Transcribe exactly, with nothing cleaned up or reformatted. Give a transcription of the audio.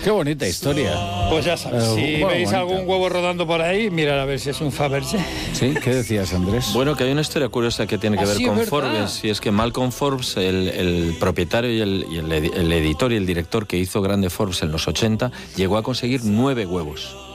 Qué bonita historia. Pues ya sabes, Eh, si bueno, veis bonita. algún huevo rodando por ahí, mirad a ver si es un Fabergé. ¿Sí? ¿Qué decías, Andrés? Bueno, que hay una historia curiosa que tiene que Ah, ver sí, con es verdad. Forbes, y es que Malcolm Forbes, el, el propietario y, el, y el, edi- el editor y el director que hizo grande Forbes en los ochenta, llegó a conseguir nueve huevos.